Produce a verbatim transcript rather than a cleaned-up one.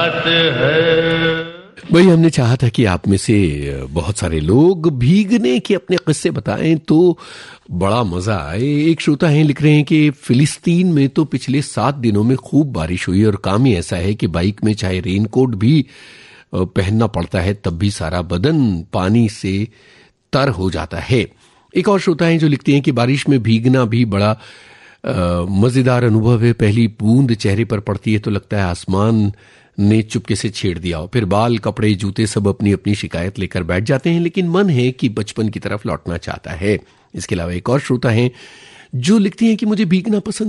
वही हमने चाहा था कि आप में से बहुत सारे लोग भीगने के अपने किस्से बताएं तो बड़ा मजा आए। एक श्रोता हैं लिख रहे हैं कि फिलिस्तीन में तो पिछले सात दिनों में खूब बारिश हुई और काम ही ऐसा है कि बाइक में चाहे रेनकोट भी पहनना पड़ता है तब भी सारा बदन पानी से तर हो जाता है। एक और श्रोता हैं जो लिखते हैं कि बारिश में भीगना भी बड़ा मजेदार अनुभव है। पहली बूंद चेहरे पर पड़ती है तो लगता है आसमान ने चुपके से छेड़ दिया हो, फिर बाल कपड़े जूते सब अपनी अपनी शिकायत लेकर बैठ जाते हैं, लेकिन मन है कि बचपन की तरफ लौटना चाहता है। इसके अलावा एक और श्रोता हैं जो लिखती हैं कि मुझे भीगना पसंद